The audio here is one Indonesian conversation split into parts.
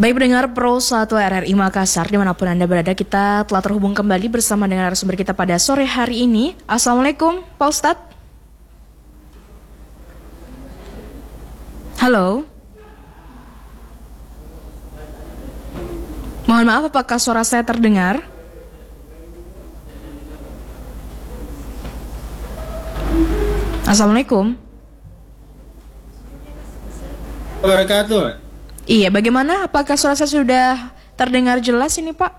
Baik pendengar Pro 1 RRI Makassar, dimanapun Anda berada, kita telah terhubung kembali bersama dengan narasumber kita pada sore hari ini. Assalamualaikum Pak Ustadz. Halo. Mohon maaf, apakah suara saya terdengar? Assalamualaikum. Wabarakatuh. Iya, bagaimana? Apakah suara saya sudah terdengar jelas ini, Pak?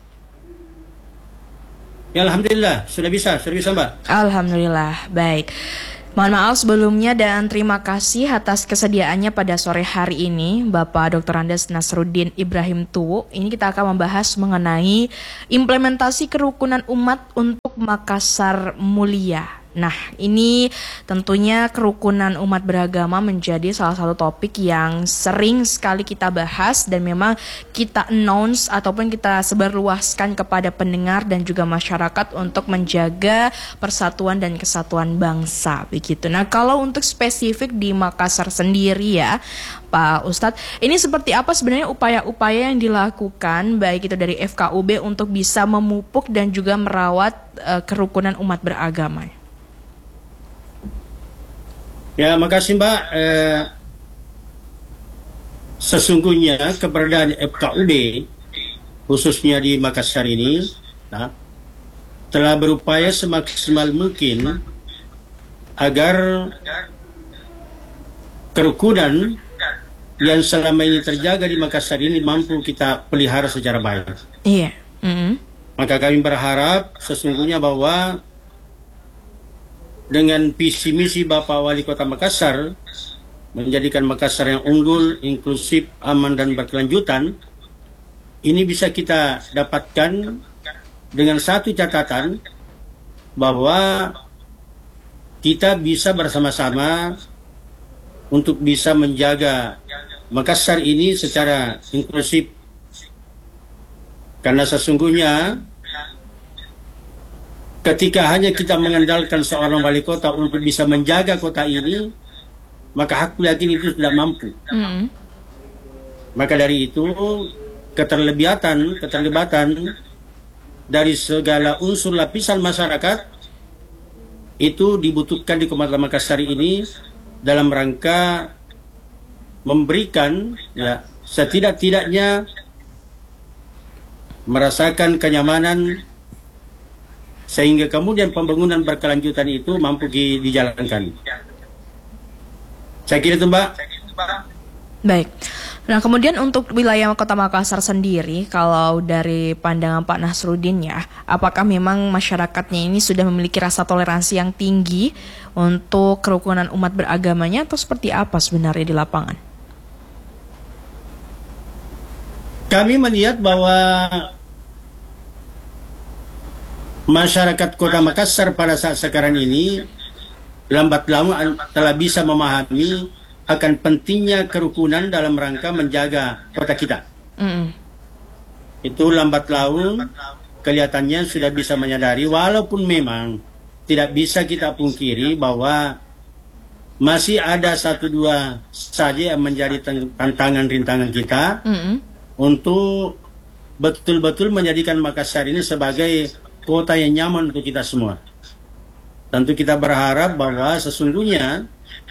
Ya, Alhamdulillah, sudah bisa Mbak. Alhamdulillah, baik. Mohon maaf sebelumnya dan terima kasih atas kesediaannya pada sore hari ini, Bapak Dr. Andes Nasruddin Ibrahim Tuwo. Ini kita akan membahas mengenai implementasi kerukunan umat untuk Makassar Mulia. Nah, ini tentunya kerukunan umat beragama menjadi salah satu topik yang sering sekali kita bahas dan memang kita announce ataupun kita sebarluaskan kepada pendengar dan juga masyarakat untuk menjaga persatuan dan kesatuan bangsa, begitu. Nah, kalau untuk spesifik di Makassar sendiri ya, Pak Ustadz, ini seperti apa sebenarnya upaya-upaya yang dilakukan baik itu dari FKUB untuk bisa memupuk dan juga merawat kerukunan umat beragama? Ya, makasih Mbak. Sesungguhnya keberadaan FKUB khususnya di Makassar ini telah berupaya semaksimal mungkin agar kerukunan yang selama ini terjaga di Makassar ini mampu kita pelihara secara baik. Iya. Maka kami berharap sesungguhnya bahwa dengan visi misi Bapak Wali Kota Makassar menjadikan Makassar yang unggul, inklusif, aman dan berkelanjutan, ini bisa kita dapatkan dengan satu catatan bahwa kita bisa bersama-sama untuk bisa menjaga Makassar ini secara inklusif, karena sesungguhnya ketika hanya kita mengandalkan seorang wali kota untuk bisa menjaga kota ini, maka aku yakin itu tidak mampu. Maka dari itu, keterlibatan dari segala unsur lapisan masyarakat itu dibutuhkan di Kota Makassar ini dalam rangka memberikan setidak-tidaknya merasakan kenyamanan sehingga kemudian pembangunan berkelanjutan itu mampu dijalankan. Saya kira itu Mbak. Baik. Nah, kemudian untuk wilayah Kota Makassar sendiri, kalau dari pandangan Pak Nasruddin ya, apakah memang masyarakatnya ini sudah memiliki rasa toleransi yang tinggi untuk kerukunan umat beragamanya atau seperti apa sebenarnya di lapangan? Kami melihat bahwa masyarakat Kota Makassar pada saat sekarang ini lambat laun telah bisa memahami akan pentingnya kerukunan dalam rangka menjaga kota kita. Itu lambat laun kelihatannya sudah bisa menyadari, walaupun memang tidak bisa kita pungkiri bahwa masih ada satu dua saja yang menjadi tantangan rintangan kita untuk betul-betul menjadikan Makassar ini sebagai kota yang nyaman untuk kita semua. Tentu kita berharap bahwa sesungguhnya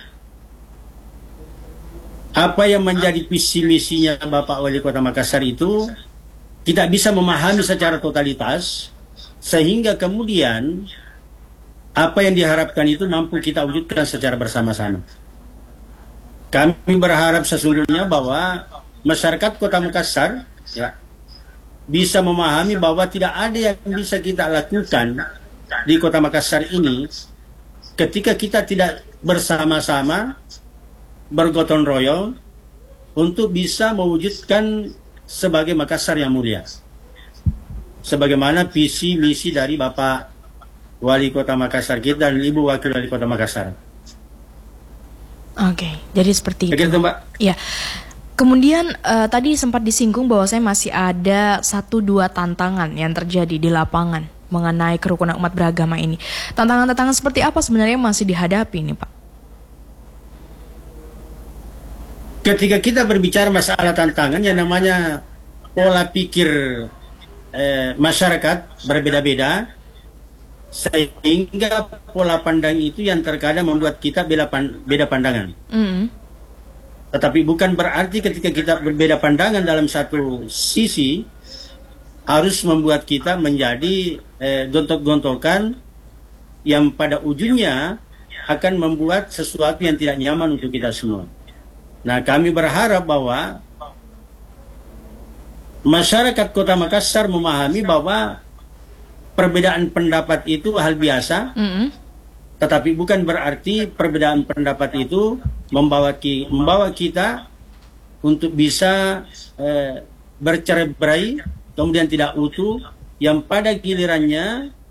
apa yang menjadi visi misinya Bapak Wali Kota Makassar itu kita bisa memahami secara totalitas, sehingga kemudian apa yang diharapkan itu mampu kita wujudkan secara bersama-sama. Kami berharap sesungguhnya bahwa masyarakat Kota Makassar bisa memahami bahwa tidak ada yang bisa kita lakukan di Kota Makassar ini ketika kita tidak bersama-sama bergotong royong untuk bisa mewujudkan sebagai Makassar yang mulia, sebagaimana visi misi dari Bapak Wali Kota Makassar kita dan Ibu Wakil Wali Kota Makassar. Oke, jadi seperti itu. Begitu, Mbak. Ya. Kemudian tadi sempat disinggung bahwa saya masih ada 1-2 tantangan yang terjadi di lapangan mengenai kerukunan umat beragama ini. Tantangan-tantangan seperti apa sebenarnya masih dihadapi nih Pak? ketika kita berbicara masalah tantangan yang namanya pola pikir masyarakat berbeda-beda, sehingga pola pandang itu yang terkadang membuat kita beda pandangan. Tetapi bukan berarti ketika kita berbeda pandangan dalam satu sisi harus membuat kita menjadi gontok-gontokan yang pada ujungnya akan membuat sesuatu yang tidak nyaman untuk kita semua. Nah, kami berharap bahwa masyarakat Kota Makassar memahami bahwa perbedaan pendapat itu hal biasa, tetapi bukan berarti perbedaan pendapat itu membawa kita untuk bisa bercerai-berai, kemudian tidak utuh, yang pada gilirannya